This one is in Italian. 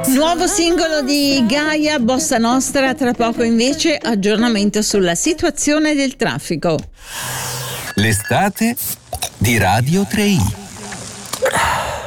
Nuovo singolo di Gaia, Bossa Nostra, tra poco invece aggiornamento sulla situazione del traffico. L'estate di Radio 3i.